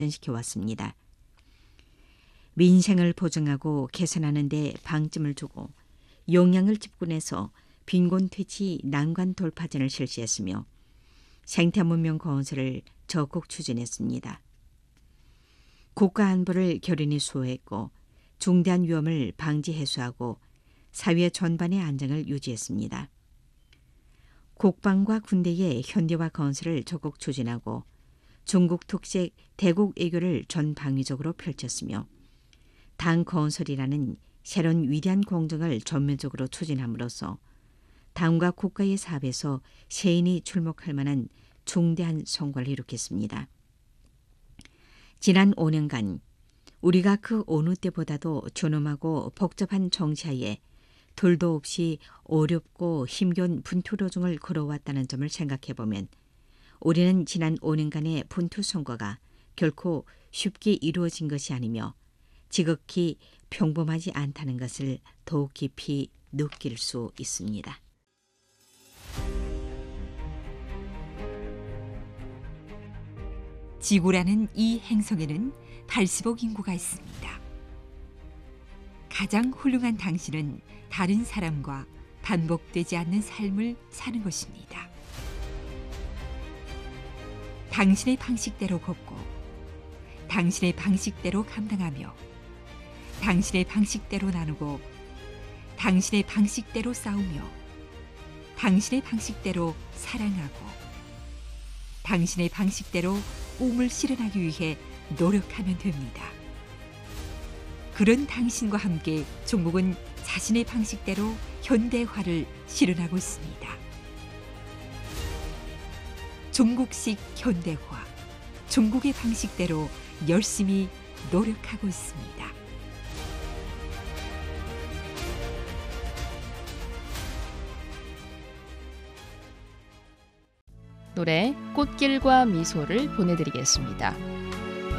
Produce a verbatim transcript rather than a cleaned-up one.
시켜왔습니다. 민생을 보증하고 개선하는 데 방점을 두고 용량을 집권해서 빈곤 퇴치 난관 돌파전을 실시했으며 생태문명 건설을 적극 추진했습니다. 국가 안보를 결연히 수호했고 중대한 위험을 방지 해소하고 사회 전반의 안정을 유지했습니다. 국방과 군대의 현대화 건설을 적극 추진하고 중국 특색 대국 외교를 전방위적으로 펼쳤으며 당 건설이라는 새로운 위대한 공정을 전면적으로 추진함으로써 당과 국가의 사업에서 세인이 출목할 만한 중대한 성과를 이룩했습니다. 지난 오 년간 우리가 그 어느 때보다도 존엄하고 복잡한 정치하에 둘도 없이 어렵고 힘겨운 분투도중을 걸어왔다는 점을 생각해보면 우리는 지난 오 년간의 분투 성과가 결코 쉽게 이루어진 것이 아니며 지극히 평범하지 않다는 것을 더욱 깊이 느낄 수 있습니다. 지구라는 이 행성에는 팔십억 인구가 있습니다. 가장 훌륭한 당신은 다른 사람과 반복되지 않는 삶을 사는 것입니다. 당신의 방식대로 걷고 당신의 방식대로 감당하며 당신의 방식대로 나누고 당신의 방식대로 싸우며 당신의 방식대로 사랑하고 당신의 방식대로 꿈을 실현하기 위해 노력하면 됩니다. 그런 당신과 함께 종국은 자신의 방식대로 현대화를 실현하고 있습니다. 종국식 현대화, 종국의 방식대로 열심히 노력하고 있습니다. 노래 꽃길과 미소를 보내드리겠습니다.